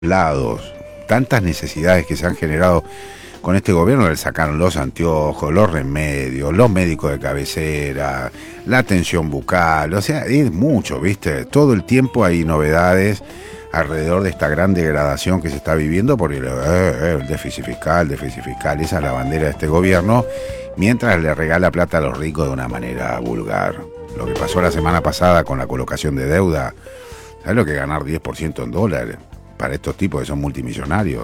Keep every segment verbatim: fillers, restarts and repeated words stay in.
lados, tantas necesidades que se han generado con este gobierno. Le sacaron los anteojos, los remedios, los médicos de cabecera, la atención bucal, o sea, es mucho, ¿viste? Todo el tiempo hay novedades alrededor de esta gran degradación que se está viviendo por el, eh, el déficit fiscal, déficit fiscal, esa es la bandera de este gobierno, mientras le regala plata a los ricos de una manera vulgar. Lo que pasó la semana pasada con la colocación de deuda, ¿sabes lo que ganar diez por ciento en dólares? Para estos tipos que son multimillonarios,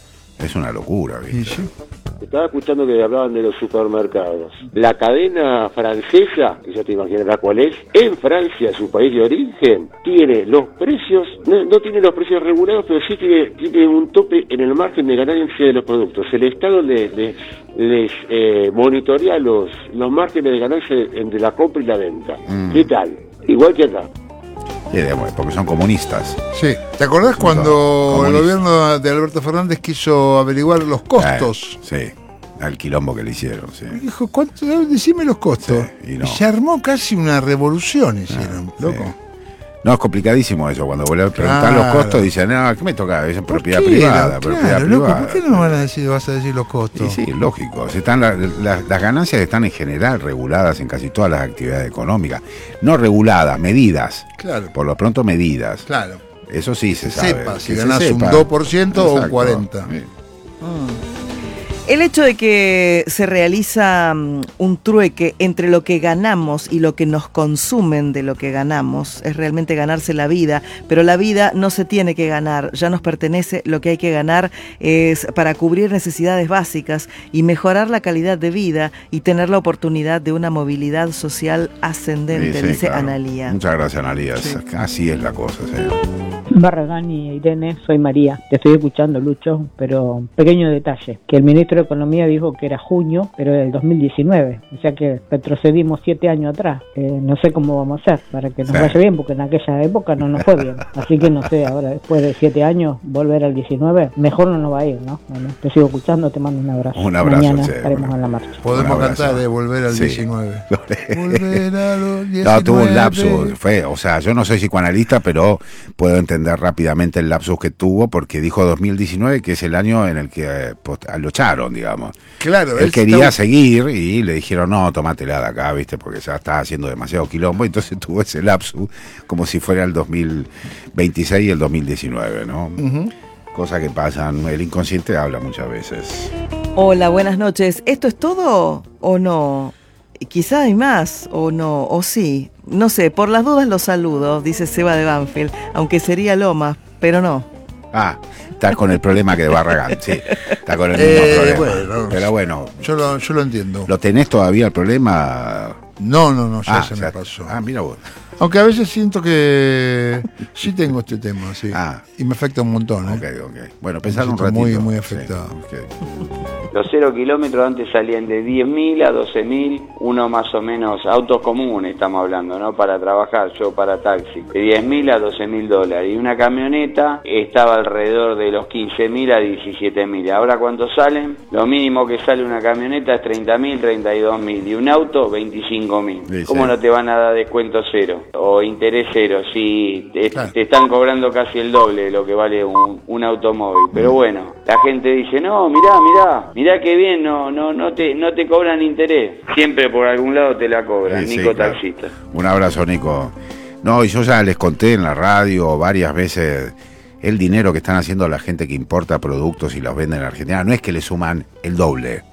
es una locura, ¿viste? Sí. Estaba escuchando que hablaban de los supermercados. La cadena francesa, que ya te imaginarás cuál es, en Francia, su país de origen, tiene los precios, no, no tiene los precios regulados, pero sí tiene, tiene un tope en el margen de ganancia de los productos. El Estado les, les, les eh, monitorea los, los márgenes de ganancia entre la compra y la venta. Mm. ¿Qué tal? Igual que acá. Sí, porque son comunistas. Sí. ¿Te acordás cuando el gobierno de Alberto Fernández quiso averiguar los costos? Eh, sí, al quilombo que le hicieron. Sí. Dijo, ¿cuánto? Decime los costos. Sí, y, no. y se armó casi una revolución, hicieron, ah, loco. Sí. No, es complicadísimo eso. Cuando vos le preguntás claro. los costos, dicen, no, ¿qué me toca? Es propiedad qué? privada. Claro, propiedad loco, privada. ¿por qué no van a decir, vas a decir los costos? Sí, sí, lógico. Si están la, la, las ganancias están en general reguladas en casi todas las actividades económicas. No reguladas, medidas. Claro. Por lo pronto, medidas. Claro. Eso sí se, se sabe. Sepa, si ganás un dos por ciento Exacto. o un cuarenta por ciento. Sí. Ah. El hecho de que se realiza um, un trueque entre lo que ganamos y lo que nos consumen de lo que ganamos es realmente ganarse la vida, pero la vida no se tiene que ganar, ya nos pertenece. Lo que hay que ganar es para cubrir necesidades básicas y mejorar la calidad de vida y tener la oportunidad de una movilidad social ascendente, sí, sí, dice claro. Analía. Muchas gracias, Analía. Sí. Así es la cosa, señor. Barragán y Irene, soy María. Te estoy escuchando, Lucho, pero pequeño detalle, que el ministro de Economía dijo que era junio, pero del dos mil diecinueve, o sea que retrocedimos siete años atrás. Eh, no sé cómo vamos a hacer para que nos sí. vaya bien, porque en aquella época no nos fue bien. Así que no sé, ahora después de siete años, volver al diecinueve, mejor no nos va a ir, ¿no? Bueno, te sigo escuchando, te mando un abrazo. Un abrazo, Mañana che, estaremos bueno. en la marcha. Podemos cantar de volver al sí. diecinueve. Volver a los diecinueve. No, tuvo un lapsus, fue, o sea, yo no soy psicoanalista, pero puedo entender rápidamente el lapsus que tuvo, porque dijo dos mil diecinueve, que es el año en el que eh, post, lo echaron, digamos. Claro, él, él quería está... seguir y le dijeron, no, tomátela de acá, viste, porque ya está haciendo demasiado quilombo, entonces tuvo ese lapsus como si fuera el dos mil veintiséis y el dos mil diecinueve, ¿no? Uh-huh. Cosa que pasan, el inconsciente habla muchas veces. Hola, buenas noches. ¿Esto es todo o no? Quizá hay más, o no, o sí. No sé, por las dudas los saludo, dice Seba de Banfield, aunque sería Lomas, pero no. Ah, estás con el problema que de Barragán, sí. Está con el mismo eh, problema. Bueno, pero bueno. Yo lo, yo lo entiendo. ¿Lo tenés todavía el problema? No, no, no, ya ah, se ya, me pasó. Ah, mira vos. Aunque a veces siento que sí tengo este tema, sí. Ah. Y me afecta un montón, ¿eh? Ok, ok. Bueno, pensar un ratito. Muy, muy afectado. Sí, okay. Los cero kilómetros antes salían de diez mil a doce mil, uno más o menos, autos comunes estamos hablando, ¿no? Para trabajar, yo para taxi, de diez mil a doce mil dólares. Y una camioneta estaba alrededor de los quince mil a diecisiete mil. Ahora, ¿cuánto salen? Lo mínimo que sale una camioneta es treinta mil, treinta y dos mil. Y un auto, veinticinco mil. Sí, ¿cómo sí. no te van a dar descuento cero? O interés cero, si te, claro. te están cobrando casi el doble de lo que vale un, un automóvil. Pero bueno, la gente dice, no, mirá, mirá, mirá qué bien, no, no, no te, no te cobran interés. Siempre por algún lado te la cobran, sí, Nico sí, claro. Taxista. Un abrazo, Nico. No, y yo ya les conté en la radio varias veces el dinero que están haciendo la gente que importa productos y los vende en Argentina. No es que le suman el doble,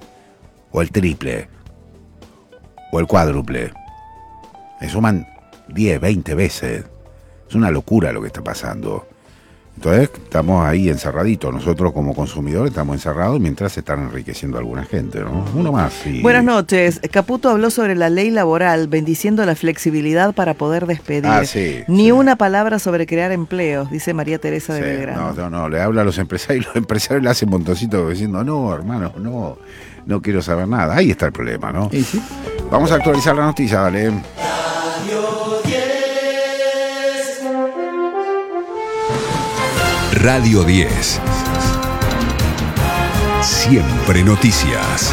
o el triple, o el cuádruple. Le suman diez, veinte veces. Es una locura lo que está pasando. Entonces estamos ahí encerraditos. Nosotros como consumidores estamos encerrados mientras se están enriqueciendo alguna gente, ¿no? Uno más. Y... Buenas noches. Caputo habló sobre la ley laboral, bendiciendo la flexibilidad para poder despedir. Ah, sí, Ni sí. una palabra sobre crear empleos, dice María Teresa de sí, Belgrano. No, no, no. Le habla a los empresarios y los empresarios le hacen un montoncito diciendo, no, hermano, no, no quiero saber nada. Ahí está el problema, ¿no? ¿Y sí? Vamos a actualizar la noticia, dale. Radio diez. Siempre noticias.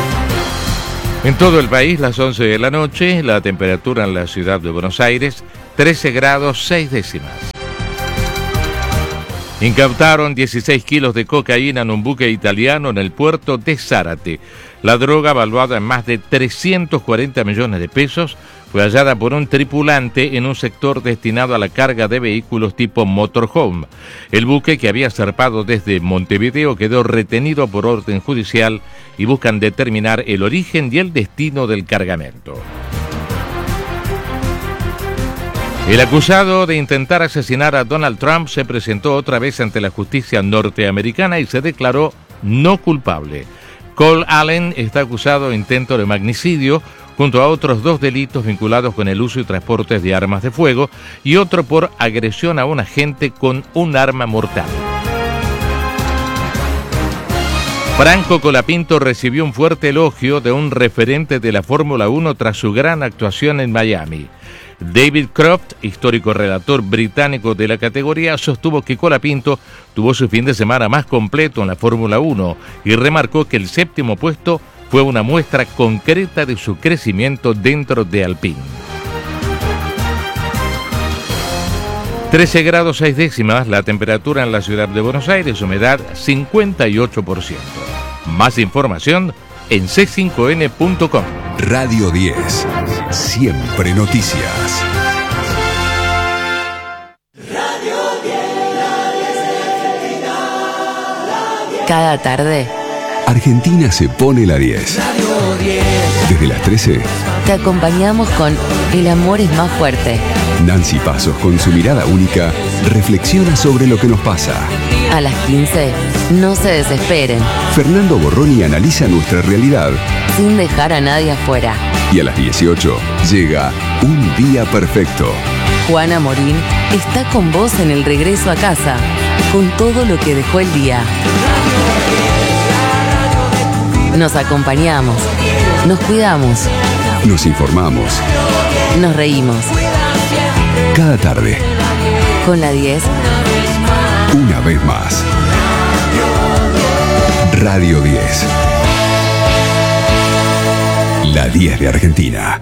En todo el país, las once de la noche, la temperatura en la ciudad de Buenos Aires trece grados seis décimas. Incautaron dieciséis kilos de cocaína en un buque italiano en el puerto de Zárate. La droga, valuada en más de trescientos cuarenta millones de pesos, fue hallada por un tripulante en un sector destinado a la carga de vehículos tipo motorhome. El buque, que había zarpado desde Montevideo, quedó retenido por orden judicial y buscan determinar el origen y el destino del cargamento. El acusado de intentar asesinar a Donald Trump se presentó otra vez ante la justicia norteamericana y se declaró no culpable. Cole Allen está acusado de intento de magnicidio, junto a otros dos delitos vinculados con el uso y transporte de armas de fuego y otro por agresión a un agente con un arma mortal. Franco Colapinto recibió un fuerte elogio de un referente de la Fórmula uno tras su gran actuación en Miami. David Croft, histórico relator británico de la categoría, sostuvo que Colapinto tuvo su fin de semana más completo en la Fórmula uno y remarcó que el séptimo puesto fue una muestra concreta de su crecimiento dentro de Alpine. trece grados seis décimas la temperatura en la ciudad de Buenos Aires, humedad cincuenta y ocho por ciento. Más información en c cinco n punto com. Radio diez. Siempre noticias. Cada tarde, Argentina se pone la diez. Desde las trece, te acompañamos con El amor es más fuerte. Nancy Pasos, con su mirada única, reflexiona sobre lo que nos pasa. A las quince, no se desesperen. Fernando Borroni analiza nuestra realidad. Sin dejar a nadie afuera. Y a las dieciocho, llega Un Día Perfecto. Juana Morín está con vos en el regreso a casa, con todo lo que dejó el día. Nos acompañamos, nos cuidamos, nos informamos, nos reímos. Cada tarde, con la diez, una vez más. Radio diez. La diez de Argentina.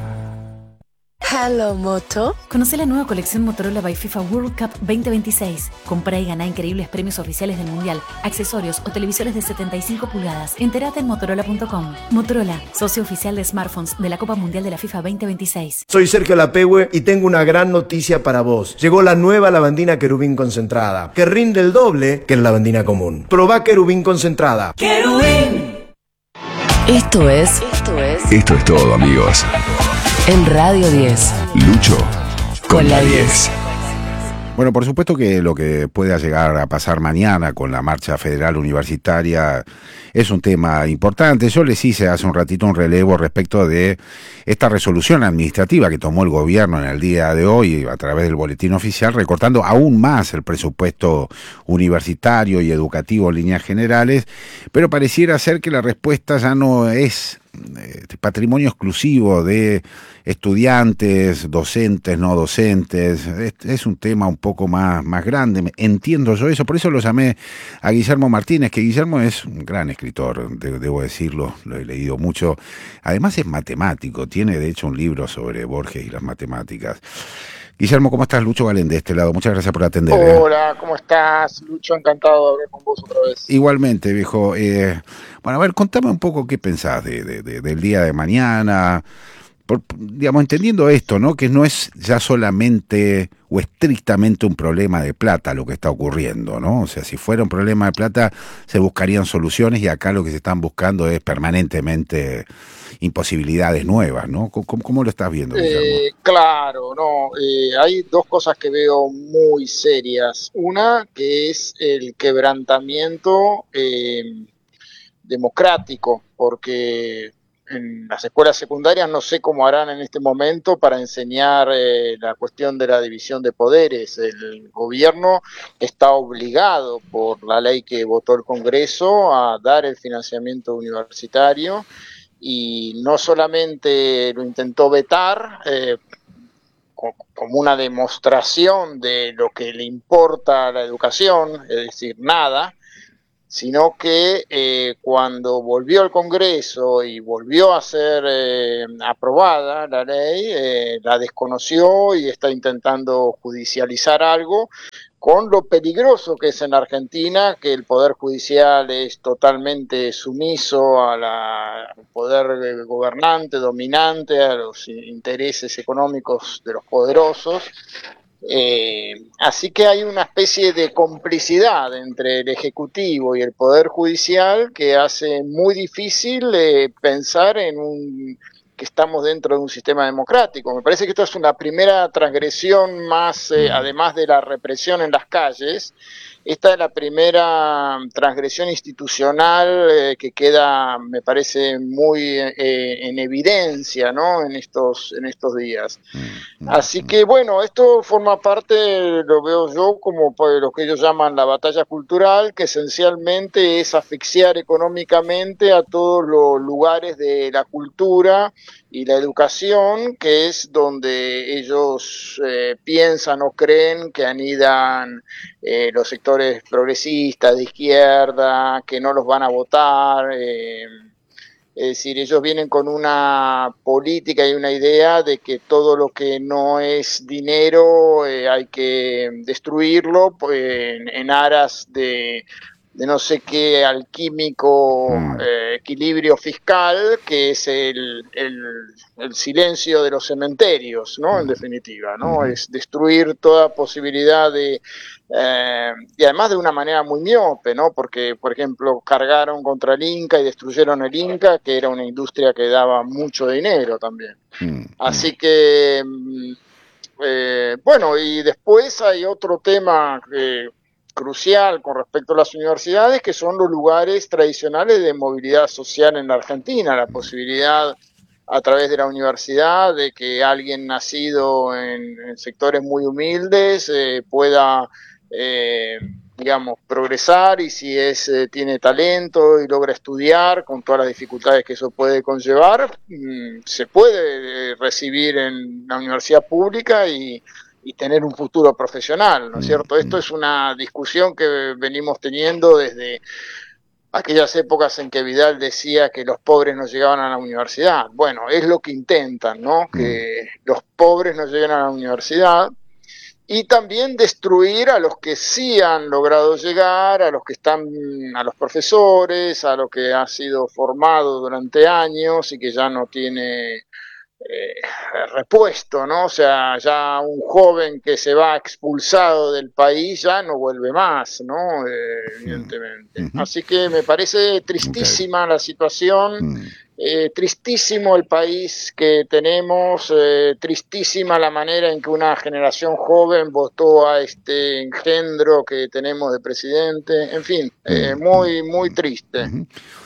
Hello Moto. Conoce la nueva colección Motorola by FIFA World Cup veinte veintiséis. Comprá y ganá increíbles premios oficiales del Mundial, accesorios o televisores de setenta y cinco pulgadas. Entérate en motorola punto com. Motorola, socio oficial de smartphones de la Copa Mundial de la FIFA veinte veintiséis. Soy Sergio Lapehue y tengo una gran noticia para vos. Llegó la nueva lavandina Querubín concentrada, que rinde el doble que la lavandina común. Probá Querubín concentrada. ¡Querubín! Esto es... Esto es... Esto es todo, amigos. En Radio diez. Lucho con la diez. Bueno, por supuesto que lo que pueda llegar a pasar mañana con la marcha federal universitaria es un tema importante. Yo les hice hace un ratito un relevo respecto de esta resolución administrativa que tomó el gobierno en el día de hoy a través del boletín oficial, recortando aún más el presupuesto universitario y educativo en líneas generales, pero pareciera ser que la respuesta ya no es patrimonio exclusivo de estudiantes, docentes, no docentes. Es, es un tema un poco más, más grande, entiendo yo eso, por eso lo llamé a Guillermo Martínez, que Guillermo es un gran escritor, de, debo decirlo, lo he leído mucho, además es matemático, tiene de hecho un libro sobre Borges y las matemáticas. Guillermo, ¿cómo estás? Lucho Galen de este lado, muchas gracias por atender. Hola, ¿cómo estás? Lucho, encantado de hablar con vos otra vez. Igualmente, viejo. Eh, bueno, a ver, contame un poco qué pensás de, de, de, del día de mañana, por, digamos, entendiendo esto, ¿no? Que no es ya solamente o estrictamente un problema de plata lo que está ocurriendo, ¿no? O sea, si fuera un problema de plata, se buscarían soluciones y acá lo que se están buscando es permanentemente imposibilidades nuevas, ¿no? ¿Cómo, cómo lo estás viendo, Guillermo? Eh, claro, no, eh, hay dos cosas que veo muy serias. Una, que es el quebrantamiento eh, democrático, porque en las escuelas secundarias no sé cómo harán en este momento para enseñar eh, la cuestión de la división de poderes. El gobierno está obligado por la ley que votó el Congreso a dar el financiamiento universitario, y no solamente lo intentó vetar eh, como una demostración de lo que le importa a la educación, es decir, nada, sino que eh, cuando volvió al Congreso y volvió a ser eh, aprobada la ley, eh, la desconoció y está intentando judicializar algo, con lo peligroso que es en Argentina, que el Poder Judicial es totalmente sumiso a la, al poder gobernante, dominante, a los intereses económicos de los poderosos. Eh, así que hay una especie de complicidad entre el Ejecutivo y el Poder Judicial que hace muy difícil eh, pensar en un que estamos dentro de un sistema democrático. Me parece que esto es una primera transgresión más, eh, además de la represión en las calles, esta es la primera transgresión institucional eh, que queda, me parece, muy eh, en evidencia, ¿no? en estos, en estos días. Así que, bueno, esto forma parte, lo veo yo, como lo que ellos llaman la batalla cultural, que esencialmente es asfixiar económicamente a todos los lugares de la cultura y la educación, que es donde ellos eh, piensan o creen que anidan eh, los sectores progresistas, de izquierda, que no los van a votar. Eh, es decir, ellos vienen con una política y una idea de que todo lo que no es dinero eh, hay que destruirlo pues, en, en aras de... de no sé qué alquímico eh, equilibrio fiscal, que es el, el, el silencio de los cementerios, ¿no? En definitiva, ¿no? Es destruir toda posibilidad de... Eh, y además de una manera muy miope, ¿no? Porque, por ejemplo, cargaron contra el Inca y destruyeron el Inca, que era una industria que daba mucho dinero también. Así que... Eh, bueno, y después hay otro tema que... crucial con respecto a las universidades, que son los lugares tradicionales de movilidad social en la Argentina, la posibilidad a través de la universidad de que alguien nacido en, en sectores muy humildes eh, pueda, eh, digamos, progresar y si es eh, tiene talento y logra estudiar con todas las dificultades que eso puede conllevar, mmm, se puede eh, recibir en la universidad pública y y tener un futuro profesional, ¿no es cierto? Esto es una discusión que venimos teniendo desde aquellas épocas en que Vidal decía que los pobres no llegaban a la universidad. Bueno, es lo que intentan, ¿no? Que los pobres no lleguen a la universidad y también destruir a los que sí han logrado llegar, a los que están, a los profesores, a los que ha sido formado durante años y que ya no tiene... Eh, repuesto, ¿no? O sea, ya un joven que se va expulsado del país ya no vuelve más, ¿no? Eh, evidentemente. Uh-huh. Así que me parece tristísima okay. la situación, uh-huh. eh, tristísimo el país que tenemos, eh, tristísima la manera en que una generación joven votó a este engendro que tenemos de presidente, en fin, eh, muy, muy triste. Uh-huh.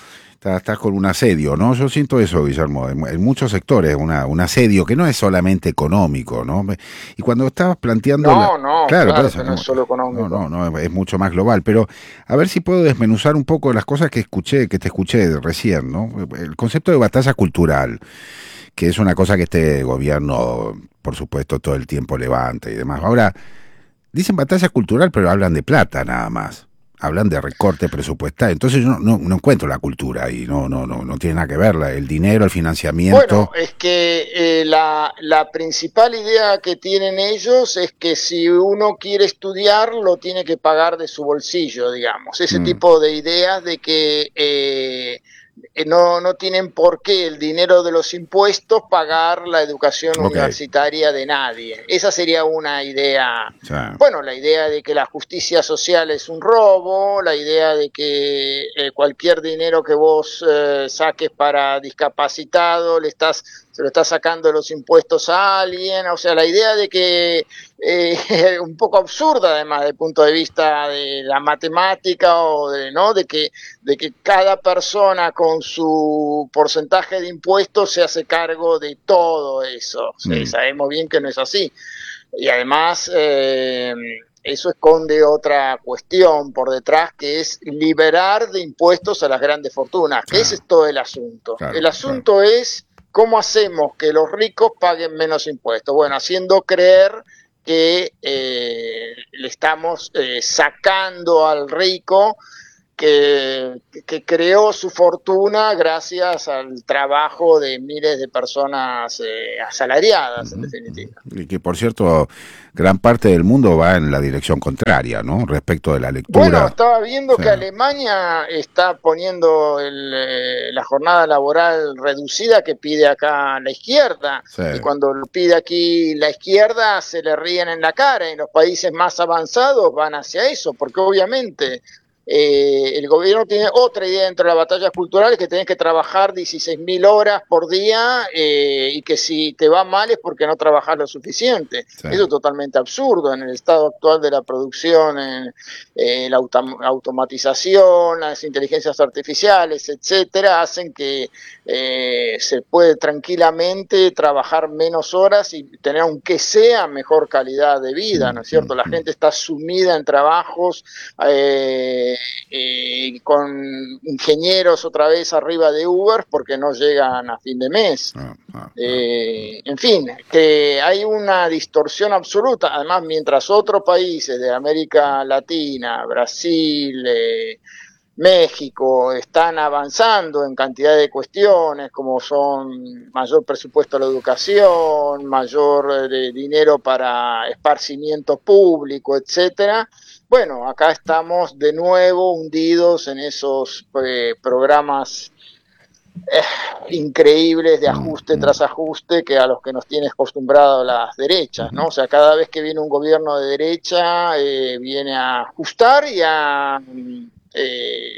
Estás con un asedio, ¿no? Yo siento eso, Guillermo, en, en muchos sectores, una, un asedio que no es solamente económico, ¿no? Y cuando estabas planteando... No, la, no, claro, claro eso, que no es solo económico. No, no, no, es mucho más global, pero a ver si puedo desmenuzar un poco las cosas que escuché, que te escuché recién, ¿no? El concepto de batalla cultural, que es una cosa que este gobierno, por supuesto, todo el tiempo levanta y demás. Ahora, dicen batalla cultural, pero hablan de plata nada más. Hablan de recorte presupuestal, entonces yo no, no, no encuentro la cultura y no, no, no, no tiene nada que ver, el dinero, el financiamiento. Bueno, es que eh, la, la principal idea que tienen ellos es que si uno quiere estudiar lo tiene que pagar de su bolsillo, digamos, ese mm. tipo de ideas de que eh, no, no tienen por qué el dinero de los impuestos pagar la educación okay. universitaria de nadie. Esa sería una idea. Sí. Bueno, la idea de que la justicia social es un robo, la idea de que eh, cualquier dinero que vos eh, saques para discapacitado le estás, se lo estás sacando de los impuestos a alguien. O sea, la idea de que eh, un poco absurda además desde el punto de vista de la matemática o de, ¿no? de que de que cada persona con su porcentaje de impuestos se hace cargo de todo eso. Sí, mm. Sabemos bien que no es así. Y además eh, eso esconde otra cuestión por detrás, que es liberar de impuestos a las grandes fortunas. Claro. Ese es todo el asunto. Claro, el asunto claro. es cómo hacemos que los ricos paguen menos impuestos. Bueno, haciendo creer que eh, le estamos eh, sacando al rico que, que creó su fortuna gracias al trabajo de miles de personas eh, asalariadas, en definitiva. Y que, por cierto, gran parte del mundo va en la dirección contraria, ¿no? Respecto de la lectura. Bueno, estaba viendo o sea, que Alemania está poniendo el, eh, la jornada laboral reducida que pide acá la izquierda. Sí. Y cuando lo pide aquí la izquierda se le ríen en la cara. Y los países más avanzados van hacia eso, porque obviamente Eh, el gobierno tiene otra idea dentro de las batallas culturales, que tenés que trabajar dieciséis mil horas por día eh, y que si te va mal es porque no trabajas lo suficiente. Sí. Eso es totalmente absurdo en el estado actual de la producción, en eh, la autom automatización, las inteligencias artificiales, etcétera, hacen que eh, se puede tranquilamente trabajar menos horas y tener, aunque sea, mejor calidad de vida, ¿no es cierto? La gente está sumida en trabajos eh, Eh, con ingenieros otra vez arriba de Uber porque no llegan a fin de mes. Ah, ah, ah. Eh, en fin, que hay una distorsión absoluta. Además, mientras otros países de América Latina, Brasil, eh, México están avanzando en cantidad de cuestiones como son mayor presupuesto a la educación, mayor eh, dinero para esparcimiento público, etcétera. Bueno, acá estamos de nuevo hundidos en esos eh, programas eh, increíbles de ajuste tras ajuste que a los que nos tiene acostumbrados las derechas, ¿no? O sea, cada vez que viene un gobierno de derecha eh, viene a ajustar y a eh,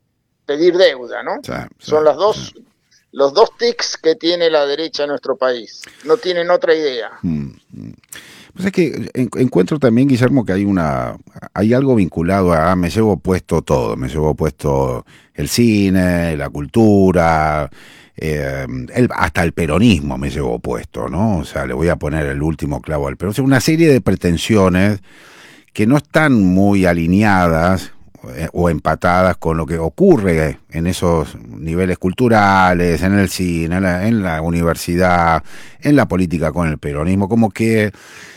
pedir deuda, ¿no? Sí, sí, Son las dos, sí. los dos tics que tiene la derecha en nuestro país. No tienen otra idea. Mm, mm. Pues es que encuentro también, Guillermo, que hay una hay algo vinculado a me llevo puesto todo, me llevo puesto el cine, la cultura, eh, el, hasta el peronismo me llevo puesto, ¿no? O sea, le voy a poner el último clavo al peronismo. O sea, una serie de pretensiones que no están muy alineadas eh, o empatadas con lo que ocurre en esos niveles culturales, en el cine, en la, en la universidad, en la política con el peronismo, como que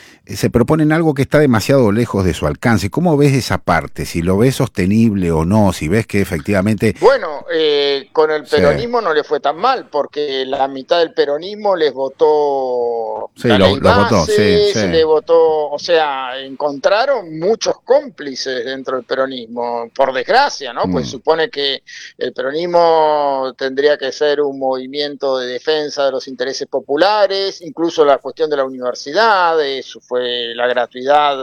se proponen algo que está demasiado lejos de su alcance. ¿Cómo ves esa parte? Si lo ves sostenible o no, si ves que efectivamente... Bueno, eh, con el peronismo sí. no le fue tan mal, porque la mitad del peronismo les votó... Sí, lo, lo votó, sí, sí. Le votó, o sea, encontraron muchos cómplices dentro del peronismo, por desgracia, ¿no? Mm. Pues supone que el peronismo tendría que ser un movimiento de defensa de los intereses populares, incluso la cuestión de la universidad, de su fue la gratuidad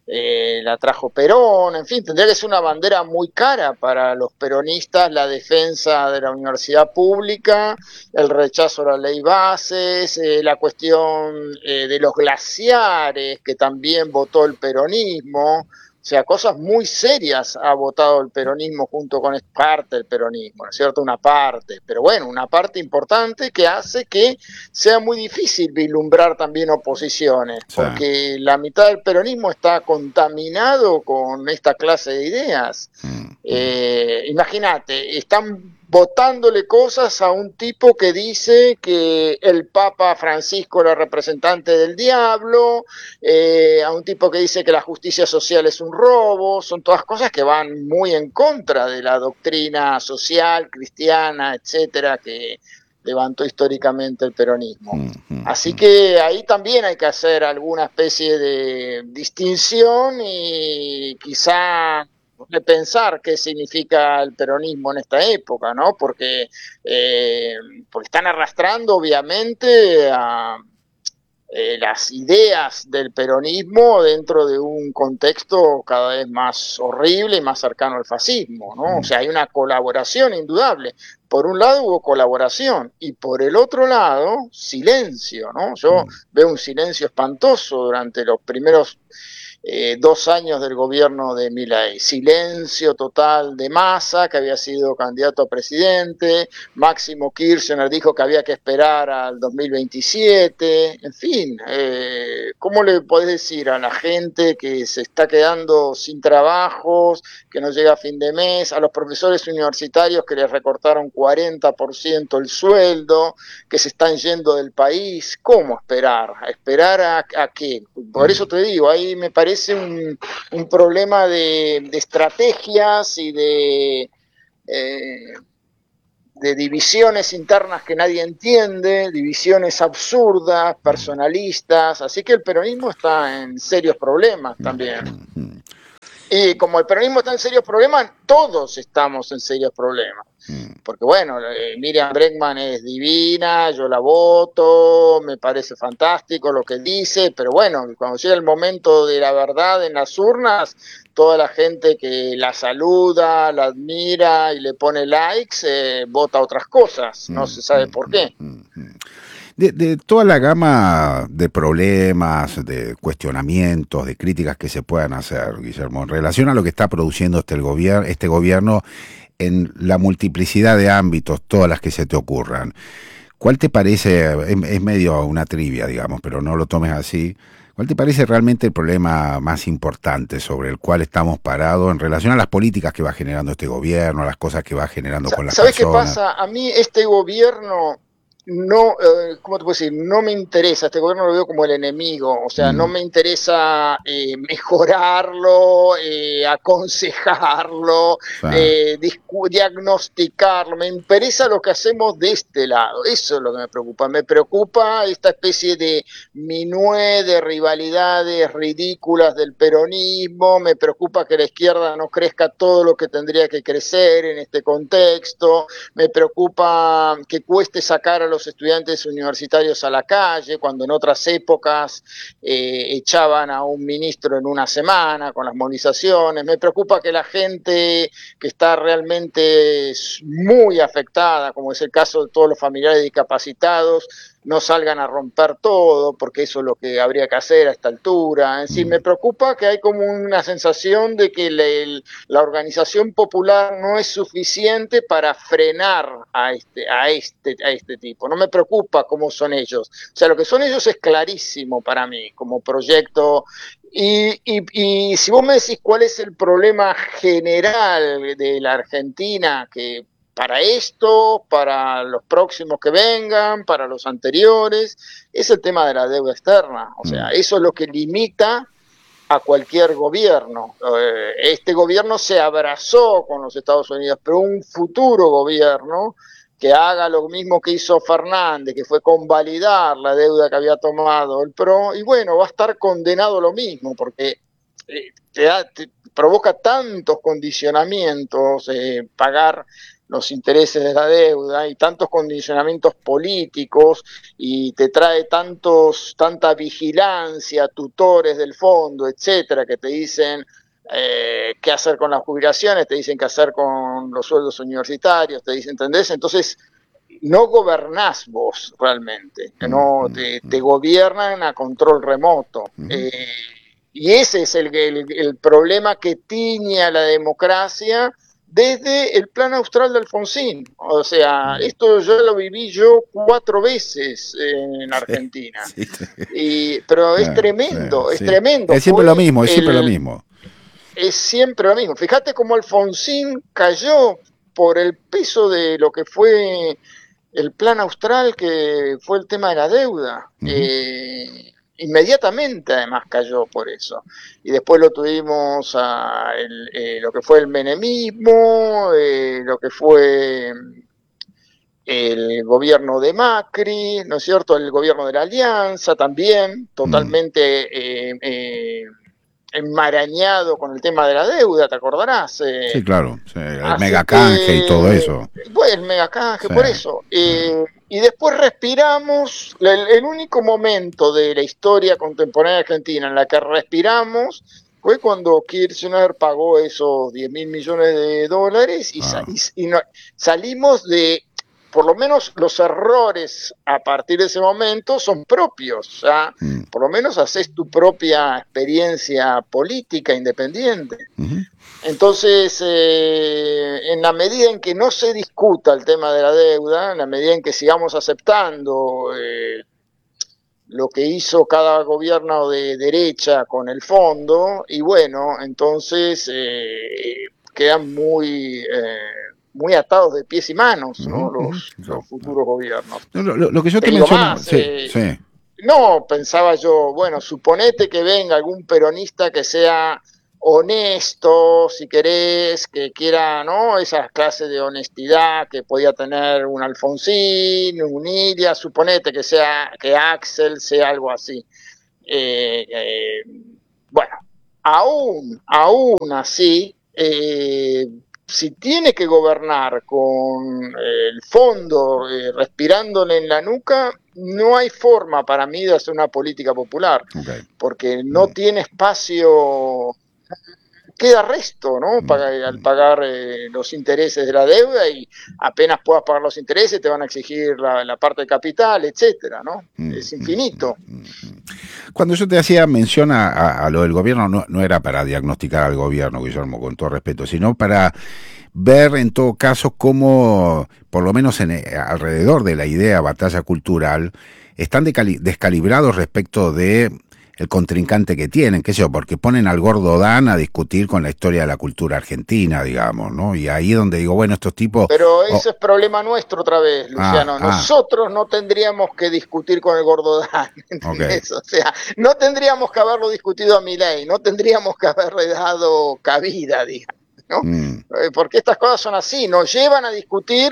eh, la trajo Perón, en fin, tendría que ser una bandera muy cara para los peronistas, la defensa de la universidad pública, el rechazo a la ley bases, eh, la cuestión eh, de los glaciares, que también votó el peronismo. O sea, cosas muy serias ha votado el peronismo junto con esta parte del peronismo, ¿no es cierto? Una parte, pero bueno, una parte importante que hace que sea muy difícil vislumbrar también oposiciones, sí. porque la mitad del peronismo está contaminado con esta clase de ideas. Mm. Eh, imagínate, están votándole cosas a un tipo que dice que el Papa Francisco era representante del diablo, eh, a un tipo que dice que la justicia social es un robo, son todas cosas que van muy en contra de la doctrina social, cristiana, etcétera, que levantó históricamente el peronismo. Así que ahí también hay que hacer alguna especie de distinción y quizá de pensar qué significa el peronismo en esta época, ¿no? Porque, eh, porque están arrastrando obviamente a eh, las ideas del peronismo dentro de un contexto cada vez más horrible y más cercano al fascismo, ¿no? O sea, hay una colaboración indudable. Por un lado hubo colaboración y por el otro lado silencio, ¿no? Yo veo un silencio espantoso durante los primeros Eh, dos años del gobierno de Milei, silencio total de Massa, que había sido candidato a presidente, Máximo Kirchner dijo que había que esperar al dos mil veintisiete, en fin, eh, ¿cómo le podés decir a la gente que se está quedando sin trabajos, que no llega a fin de mes, a los profesores universitarios que les recortaron cuarenta por ciento el sueldo, que se están yendo del país? ¿Cómo esperar? ¿A esperar a, a qué? Por eso te digo, ahí me parece parece un, un problema de, de estrategias y de, eh, de divisiones internas que nadie entiende, divisiones absurdas, personalistas, así que el peronismo está en serios problemas también. Y como el peronismo está en serios problemas, todos estamos en serios problemas. Porque bueno, eh, Miriam Bregman es divina, yo la voto, me parece fantástico lo que dice, pero bueno, cuando llega el momento de la verdad en las urnas, toda la gente que la saluda, la admira y le pone likes, eh, vota otras cosas, no se sabe por qué. De, de toda la gama de problemas, de cuestionamientos, de críticas que se puedan hacer, Guillermo, en relación a lo que está produciendo este, el gobierno, este gobierno en la multiplicidad de ámbitos, todas las que se te ocurran, ¿cuál te parece, es, es medio una trivia, digamos, pero no lo tomes así, cuál te parece realmente el problema más importante sobre el cual estamos parados en relación a las políticas que va generando este gobierno, a las cosas que va generando con las personas? ¿Sabes qué pasa? A mí este gobierno... No, eh, ¿cómo te puedo decir? No me interesa, este gobierno lo veo como el enemigo, o sea, mm. no me interesa eh, mejorarlo, eh, aconsejarlo, ah. eh, diagnosticarlo, me interesa lo que hacemos de este lado, eso es lo que me preocupa, me preocupa esta especie de minué de rivalidades ridículas del peronismo, me preocupa que la izquierda no crezca todo lo que tendría que crecer en este contexto, me preocupa que cueste sacar a los estudiantes universitarios a la calle, cuando en otras épocas eh, echaban a un ministro en una semana con las movilizaciones. Me preocupa que la gente que está realmente muy afectada, como es el caso de todos los familiares discapacitados, no salgan a romper todo, porque eso es lo que habría que hacer a esta altura. En sí, me preocupa que hay como una sensación de que le, la organización popular no es suficiente para frenar a este, a este, a este tipo. No me preocupa cómo son ellos. O sea, lo que son ellos es clarísimo para mí, como proyecto. Y, y, y si vos me decís cuál es el problema general de la Argentina, que para esto, para los próximos que vengan, para los anteriores, es el tema de la deuda externa. O sea, eso es lo que limita a cualquier gobierno. Este gobierno se abrazó con los Estados Unidos, pero un futuro gobierno que haga lo mismo que hizo Fernández, que fue convalidar la deuda que había tomado el P R O, y bueno, va a estar condenado a lo mismo, porque te, da, te provoca tantos condicionamientos, eh, pagar los intereses de la deuda y tantos condicionamientos políticos, y te trae tantos tanta vigilancia, tutores del fondo, etcétera, que te dicen eh, qué hacer con las jubilaciones, te dicen qué hacer con los sueldos universitarios, te dicen, ¿entendés? Entonces no gobernás vos realmente, no te, te gobiernan a control remoto. Eh, y ese es el, el, el problema que tiñe a la democracia desde el plan austral de Alfonsín. O sea, esto yo lo viví yo cuatro veces en Argentina. Sí, sí. Y, pero es tremendo, sí, es sí. tremendo. Es siempre Fue lo mismo, es el, siempre lo mismo. Es siempre lo mismo. Fíjate cómo Alfonsín cayó por el peso de lo que fue el plan austral, que fue el tema de la deuda. Uh-huh. Eh, inmediatamente además cayó por eso, y después lo tuvimos a el, eh, lo que fue el menemismo, eh, lo que fue el gobierno de Macri, ¿no es cierto?, el gobierno de la Alianza también, totalmente eh, eh, enmarañado con el tema de la deuda, ¿te acordarás? Eh, sí, claro, sí, el megacanje que, y todo eso. Bueno, el megacanje, sí, por eso. Eh, Y después respiramos, el, el único momento de la historia contemporánea argentina en la que respiramos fue cuando Kirchner pagó esos diez mil millones de dólares y, ah. y, y no, salimos de, por lo menos los errores a partir de ese momento son propios, ¿ya? Mm. Por lo menos haces tu propia experiencia política independiente. Uh-huh. Entonces, eh, en la medida en que no se discuta el tema de la deuda, en la medida en que sigamos aceptando eh, lo que hizo cada gobierno de derecha con el fondo, y bueno, entonces eh, quedan muy... Eh, muy atados de pies y manos, ¿no? Los, los futuros gobiernos. No, lo, lo que yo te, te menciono, más, sí, eh, sí. no, pensaba yo, bueno, suponete que venga algún peronista que sea honesto, si querés, que quiera, ¿no? Esas clases de honestidad que podía tener un Alfonsín, un Ilia, suponete que sea, que Axel sea algo así. Eh, eh, bueno, aún, aún así, eh, si tiene que gobernar con eh, el fondo eh, respirándole en la nuca, no hay forma para mí de hacer una política popular, okay. porque no mm. tiene espacio, queda resto, ¿no? Paga, al pagar eh, los intereses de la deuda, y apenas puedas pagar los intereses te van a exigir la, la parte de capital, etcétera, ¿no? Mm. Es infinito. Cuando yo te hacía mención a, a, a lo del gobierno, no, no era para diagnosticar al gobierno, Guillermo, con todo respeto, sino para ver en todo caso cómo, por lo menos en, alrededor de la idea batalla cultural, están descalibrados respecto de el contrincante que tienen, qué sé yo, porque ponen al Gordo Dan a discutir con la historia de la cultura argentina, digamos, ¿no? Y ahí es donde digo, bueno, estos tipos... Pero ese oh. es problema nuestro otra vez, Luciano. Ah, Nosotros ah. no tendríamos que discutir con el Gordo Dan, ¿entendés? Okay. O sea, no tendríamos que haberlo discutido a Milei, no tendríamos que haberle dado cabida, digamos, ¿no? Mm. Porque estas cosas son así, nos llevan a discutir...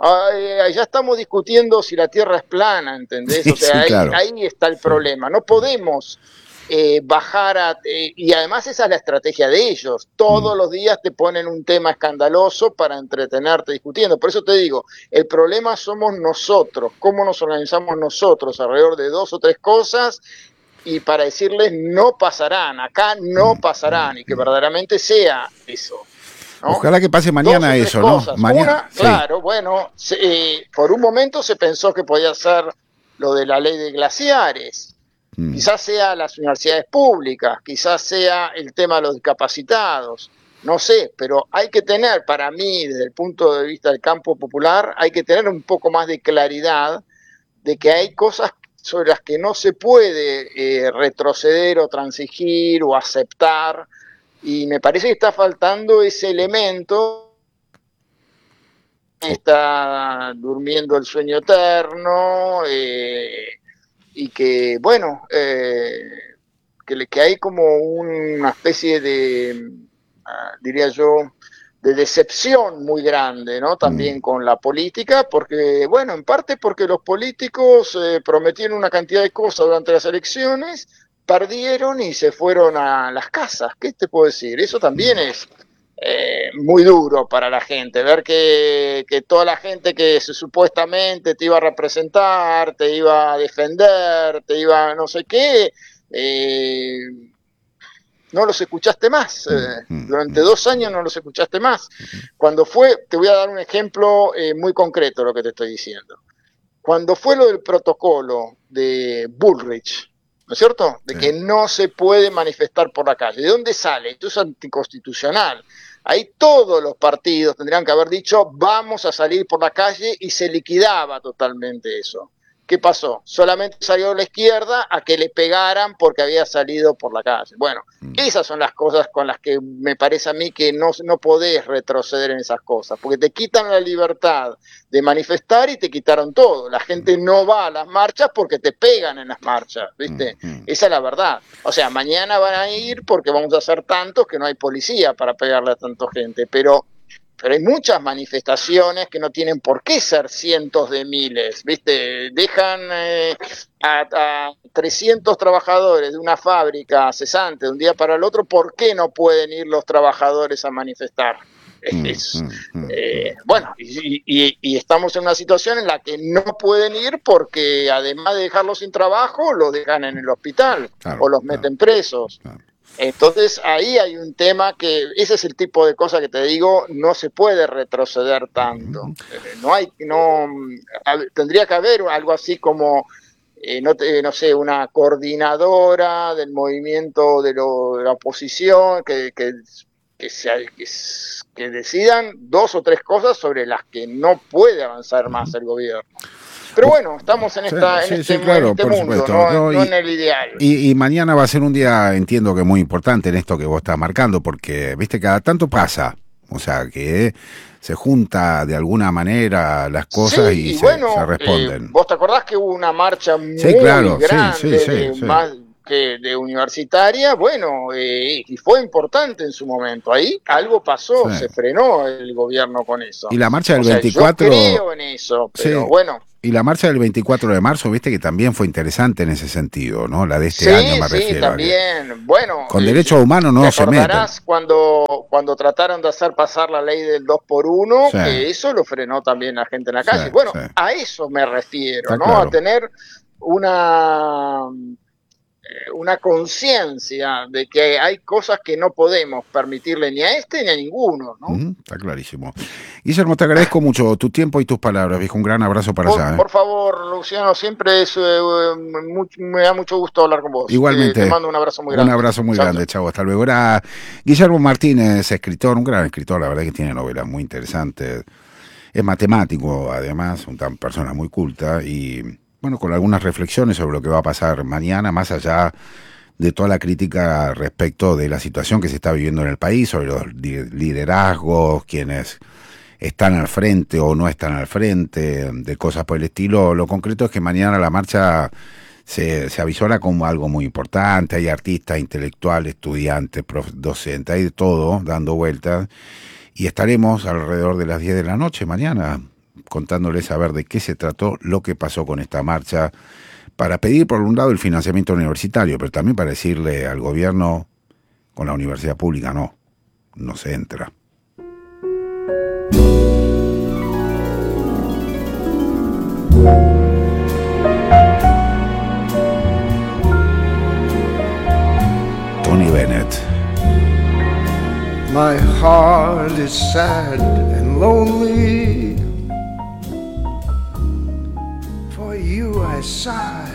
Ay, ya estamos discutiendo si la Tierra es plana, ¿entendés? Sí, o sea, sí, ahí, claro. ahí está el problema. No podemos eh, bajar a... Eh, y además esa es la estrategia de ellos. Todos mm. los días te ponen un tema escandaloso para entretenerte discutiendo. Por eso te digo, el problema somos nosotros. ¿Cómo nos organizamos nosotros alrededor de dos o tres cosas? Y para decirles, no pasarán, acá no mm. pasarán, y que verdaderamente sea eso. ¿no? Ojalá que pase mañana eso, cosas. ¿no? Mañana, Una, sí. claro, bueno, se, eh, por un momento se pensó que podía ser lo de la ley de glaciares, mm. quizás sea las universidades públicas, quizás sea el tema de los discapacitados, no sé, pero hay que tener, para mí, desde el punto de vista del campo popular, hay que tener un poco más de claridad de que hay cosas sobre las que no se puede eh, retroceder o transigir o aceptar. Y me parece que está faltando ese elemento, está durmiendo el sueño eterno, eh, y que, bueno, eh, que, que hay como una especie de, uh, diría yo, de decepción muy grande, ¿no? También mm. con la política, porque, bueno, en parte porque los políticos eh, prometieron una cantidad de cosas durante las elecciones, perdieron y se fueron a las casas. ¿Qué te puedo decir? Eso también es eh, muy duro para la gente, ver que, que toda la gente que se, supuestamente te iba a representar, te iba a defender, te iba a no sé qué, eh, no los escuchaste más. Eh, durante dos años no los escuchaste más. Cuando fue, te voy a dar un ejemplo eh, muy concreto de lo que te estoy diciendo. Cuando fue lo del protocolo de Bullrich, ¿no es cierto? De sí. que no se puede manifestar por la calle. ¿De dónde sale? Esto es anticonstitucional. Ahí todos los partidos tendrían que haber dicho, vamos a salir por la calle, y se liquidaba totalmente eso. ¿Qué pasó? Solamente salió la izquierda a que le pegaran porque había salido por la calle. Bueno, mm. esas son las cosas con las que me parece a mí que no, no podés retroceder en esas cosas, porque te quitan la libertad de manifestar y te quitaron todo. La gente no va a las marchas porque te pegan en las marchas, ¿viste? Mm. Esa es la verdad. O sea, mañana van a ir porque vamos a hacer tantos que no hay policía para pegarle a tanta gente, pero... Pero hay muchas manifestaciones que no tienen por qué ser cientos de miles, ¿viste? Dejan eh, a, a trescientos trabajadores de una fábrica cesante de un día para el otro, ¿por qué no pueden ir los trabajadores a manifestar? Es, eh, bueno, y, y, y estamos en una situación en la que no pueden ir porque además de dejarlos sin trabajo, los dejan en el hospital, claro, o los meten claro, presos. Claro. Entonces ahí hay un tema que, ese es el tipo de cosas que te digo, no se puede retroceder tanto. Eh, no hay, no, tendría que haber algo así como, eh, no, te, no sé, una coordinadora del movimiento de, lo, de la oposición que, que, que, sea, que, que decidan dos o tres cosas sobre las que no puede avanzar más el gobierno. Pero bueno, estamos en, esta, sí, en este, sí, claro, en este mundo, no, no, no y, en el ideal. Y, y mañana va a ser un día, entiendo que muy importante en esto que vos estás marcando, porque, viste, cada tanto pasa, O sea, que se junta de alguna manera las cosas sí, y, y se, bueno, se responden. Eh, ¿Vos te acordás que hubo una marcha muy sí, claro, grande, sí, sí, sí, de, sí. más que de universitaria? Bueno, eh, y fue importante en su momento. Ahí algo pasó, Sí. se frenó el gobierno con eso. Y la marcha del o sea, veinticuatro... yo creo en eso, pero sí. bueno... Y la marcha del veinticuatro de marzo, viste que también fue interesante en ese sentido, ¿no? La de este sí, año me sí, refiero. también. Bueno, con eh, derechos humanos no ¿te se meten. acordarás cuando, cuando trataron de hacer pasar la ley del dos por uno? Sí. Que eso lo frenó también la gente en la calle. Sí, bueno, sí. a eso me refiero, Está ¿no? claro. A tener una... una conciencia de que hay cosas que no podemos permitirle ni a este ni a ninguno, ¿no? Uh-huh, está clarísimo. Guillermo, te agradezco mucho tu tiempo y tus palabras, viejo. Un gran abrazo para Por, allá. ¿eh? por favor, Luciano, siempre es, eh, mucho, me da mucho gusto hablar con vos. Igualmente. Eh, te mando un abrazo muy grande. Un abrazo muy chau, grande, chau. chavo. Hasta luego. Era Guillermo Martínez, escritor, un gran escritor, la verdad que tiene novelas muy interesantes. Es matemático, además, una persona muy culta y, bueno, con algunas reflexiones sobre lo que va a pasar mañana, más allá de toda la crítica respecto de la situación que se está viviendo en el país, sobre los liderazgos, quienes están al frente o no están al frente, de cosas por el estilo. Lo concreto es que mañana la marcha se, se avisora como algo muy importante. Hay artistas, intelectuales, estudiantes, prof, docentes, hay de todo dando vueltas. Y estaremos alrededor de las diez de la noche mañana contándoles a ver de qué se trató, lo que pasó con esta marcha, para pedir por un lado el financiamiento universitario, pero también para decirle al gobierno, con la universidad pública no, no se entra. Tony Bennett. My heart is sad and lonely. For you I sigh.